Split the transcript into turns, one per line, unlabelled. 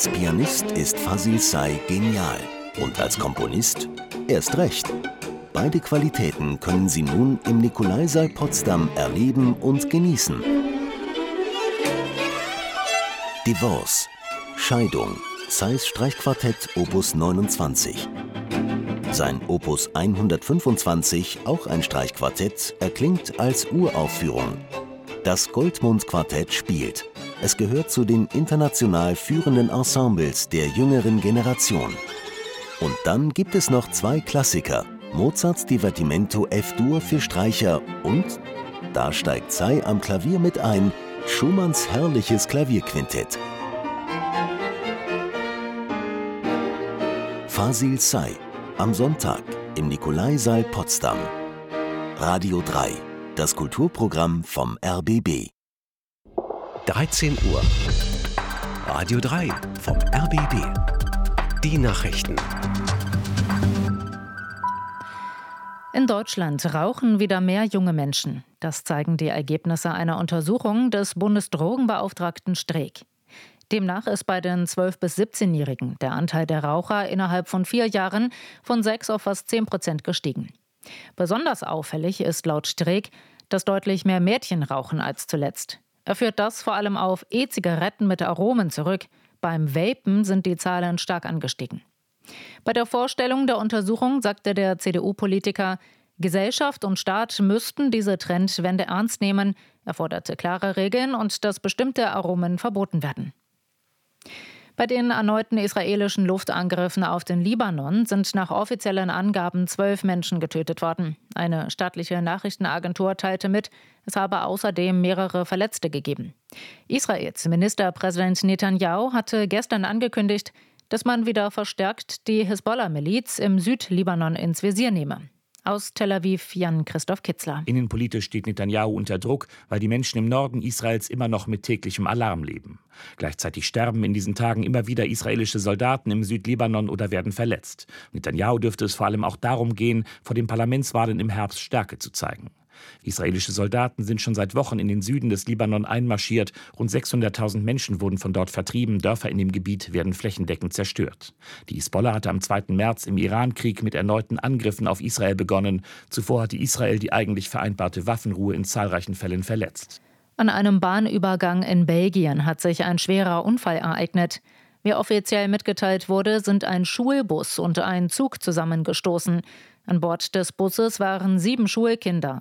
Als Pianist ist Fazil Say genial und als Komponist erst recht. Beide Qualitäten können Sie nun im Nikolaisaal Potsdam erleben und genießen. Divorce, Scheidung, Says Streichquartett Opus 29. Sein Opus 125, auch ein Streichquartett, erklingt als Uraufführung. Das Goldmund-Quartett spielt. Es gehört zu den international führenden Ensembles der jüngeren Generation. Und dann gibt es noch zwei Klassiker, Mozarts Divertimento F-Dur für Streicher und, da steigt Say am Klavier mit ein, Schumanns herrliches Klavierquintett. Fazil Say, am Sonntag im Nikolaisaal Potsdam. Radio 3, das Kulturprogramm vom RBB.
13 Uhr. Radio 3 vom RBB. Die Nachrichten.
In Deutschland rauchen wieder mehr junge Menschen. Das zeigen die Ergebnisse einer Untersuchung des Bundesdrogenbeauftragten Streeck. Demnach ist bei den 12- bis 17-Jährigen der Anteil der Raucher innerhalb von 4 Jahren von 6 auf fast 10% gestiegen. Besonders auffällig ist laut Streeck, dass deutlich mehr Mädchen rauchen als zuletzt. Er führt das vor allem auf E-Zigaretten mit Aromen zurück. Beim Vapen sind die Zahlen stark angestiegen. Bei der Vorstellung der Untersuchung sagte der CDU-Politiker, Gesellschaft und Staat müssten diese Trendwende ernst nehmen. Er forderte klare Regeln und dass bestimmte Aromen verboten werden. Bei den erneuten israelischen Luftangriffen auf den Libanon sind nach offiziellen Angaben 12 Menschen getötet worden. Eine staatliche Nachrichtenagentur teilte mit, es habe außerdem mehrere Verletzte gegeben. Israels Ministerpräsident Netanyahu hatte gestern angekündigt, dass man wieder verstärkt die Hisbollah-Miliz im Südlibanon ins Visier nehme. Aus Tel Aviv, Jan-Christoph Kitzler.
Innenpolitisch steht Netanyahu unter Druck, weil die Menschen im Norden Israels immer noch mit täglichem Alarm leben. Gleichzeitig sterben in diesen Tagen immer wieder israelische Soldaten im Südlibanon oder werden verletzt. Netanyahu dürfte es vor allem auch darum gehen, vor den Parlamentswahlen im Herbst Stärke zu zeigen. Israelische Soldaten sind schon seit Wochen in den Süden des Libanon einmarschiert. Rund 600.000 Menschen wurden von dort vertrieben. Dörfer in dem Gebiet werden flächendeckend zerstört. Die Hisbollah hatte am 2. März im Irankrieg mit erneuten Angriffen auf Israel begonnen. Zuvor hatte Israel die eigentlich vereinbarte Waffenruhe in zahlreichen Fällen verletzt.
An einem Bahnübergang in Belgien hat sich ein schwerer Unfall ereignet. Wie offiziell mitgeteilt wurde, sind ein Schulbus und ein Zug zusammengestoßen. An Bord des Busses waren 7 Schulkinder.